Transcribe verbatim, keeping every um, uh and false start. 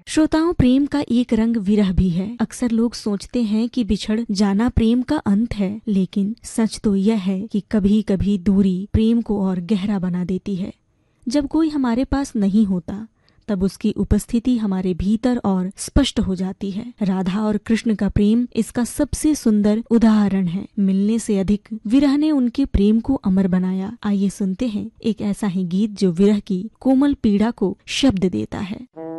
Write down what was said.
श्रोताओं, प्रेम का एक रंग विरह भी है। अक्सर लोग सोचते हैं कि बिछड़ जाना प्रेम का अंत है, लेकिन सच तो यह है कि कभी कभी दूरी प्रेम को और गहरा बना देती है। जब कोई हमारे पास नहीं होता तब उसकी उपस्थिति हमारे भीतर और स्पष्ट हो जाती है। राधा और कृष्ण का प्रेम इसका सबसे सुंदर उदाहरण है। मिलने से अधिक विरह ने उनके प्रेम को अमर बनाया। आइए सुनते हैं एक ऐसा ही गीत जो विरह की कोमल पीड़ा को शब्द देता है।